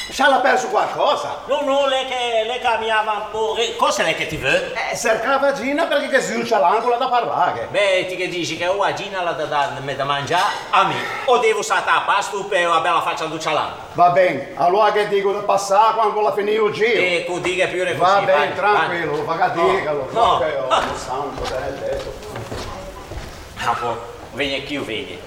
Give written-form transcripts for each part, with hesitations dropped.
Ci ha perso qualcosa? No, lei che camminava un po'. Cosa lei che ti vuole? Cercava Gina perché che si usa l'angolo da parlare. Beh, ti che dici che o a Gina la da mangiare a me, o devo saltare a pasto per una bella faccia di cialano. Va bene, allora che dico da passare quando la finì il giro? Ecco, dica più così. Va bene, tranquillo, va che dicalo. No. Santo benedetto. Un po', vieni qui, vedi.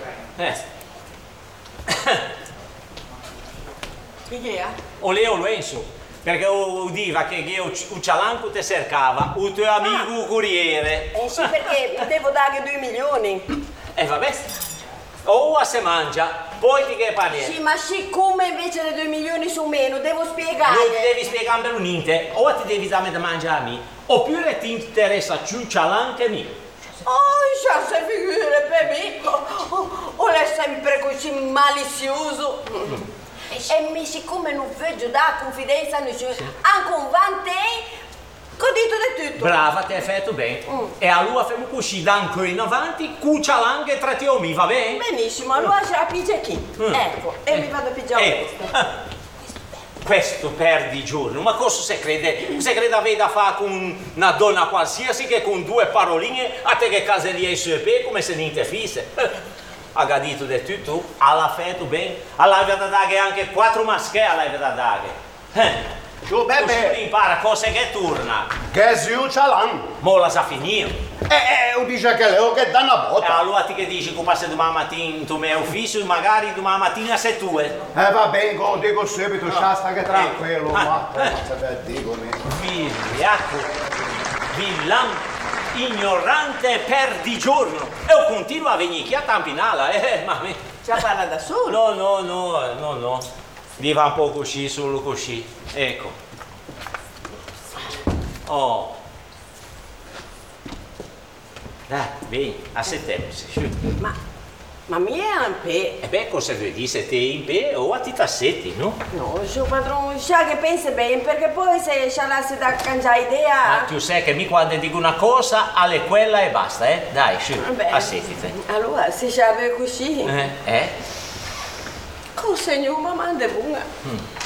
Che è? O Leo Lorenzo, perché udiva che io un cialanco ti cercava, un tuo amico corriere. Sì, perché devo dare 2 milioni. E vabbè, o se mangia, poi ti che parli. Sì, ma siccome invece le 2 milioni su meno, devo spiegare. Non ti devi spiegare per niente, o ti devi dare da mangiare a me, oppure ti interessa più cialan che me. Oh, già sei figure per me. O lei è sempre così malizioso. E siccome non vedo da confidenza a nessuno, anche un vante, godito di tutto. Brava, ti hai fatto bene. E allora facciamo così, da ancora in avanti, cucialan che trattiamo, va bene? Benissimo, allora ce la pigia chi? Ecco, e mi vado a pigiare questo. Questo per di giorno, ma cosa si crede? Si crede avere da fare con una donna qualsiasi che con 2 paroline a te che caseria sue pe come se niente fisse? Ha gadito di tutto, alla fatto bene, alla da dare anche 4 maschere alla da dare. Tu Così bebe, impara cose che torna, che si usa l'angolo. mo la sa finire. Dice che leo che dà una E botta. allora ti che dici che passi domani mattina in tuo mio ufficio, magari domani mattina sei tu. Va bene, come dico subito, sta che tranquillo, ma se dico Vigliacco, villan, ignorante perdigiorno. E io continuo a venire qui a tampinala, ma me... Già parla da solo? No. Viva un po' così, solo così. Ecco. Oh. Dai, vieni, a settembre, sei sciolto. Ma mi è un pe. E beh, cosa vuoi dire? Se te in pe o a ti tassetti, no? No, suo padrone, sa che pensa bene, perché poi se ci lascia da cambiare idea... Ma tu sai che mi quando dico una cosa, alle quella e basta, eh? Dai, su, assettiti. Allora, se ci aveva così... Eh? Consegno una manda buona.